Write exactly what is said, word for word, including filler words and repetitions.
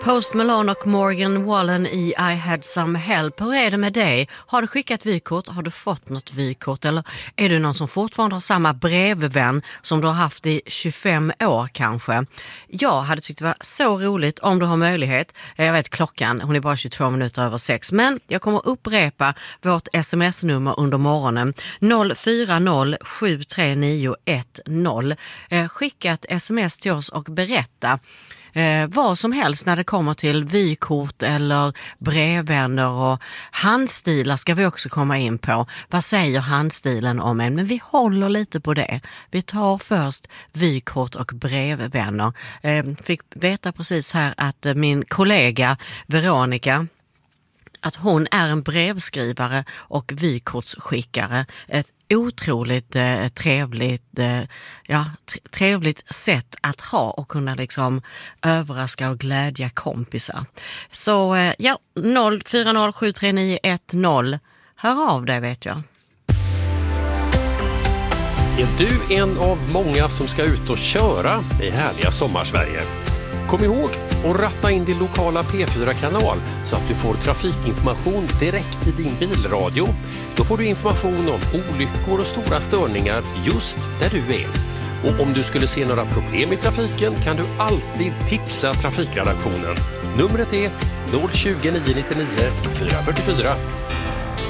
Post Malone och Morgan Wallen i I Had Some Help. Hur är det med dig? Har du skickat vykort? Har du fått något vykort? Eller är du någon som fortfarande har samma brevvän som du har haft i tjugofem år kanske? Jag hade tyckt det var så roligt om du har möjlighet. Jag vet klockan, hon är bara tjugotvå minuter över sex. Men jag kommer upprepa vårt sms-nummer under morgonen. noll fyra noll sju tre nio ett noll. Skicka ett sms till oss och berätta Eh, vad som helst när det kommer till vykort eller brevvänner, och handstilar ska vi också komma in på. Vad säger handstilen om en? Men vi håller lite på det. Vi tar först vykort och brevvänner. Eh, fick veta precis här att eh, min kollega Veronica, att hon är en brevskrivare och vykortsskickare. Ett otroligt eh, trevligt, eh, ja, t- trevligt sätt att ha och kunna liksom överraska och glädja kompisar. Så eh, ja, noll fyra noll sju tre nio ett noll. Hör av dig, vet jag. Är du en av många som ska ut och köra i härliga Sommarsverige? Kom ihåg att ratta in din lokala P fyra-kanal så att du får trafikinformation direkt i din bilradio. Då får du information om olyckor och stora störningar just där du är. Och om du skulle se några problem i trafiken kan du alltid tipsa trafikredaktionen. Numret är noll tjugo nio nittionio fyra fyrtiofyra.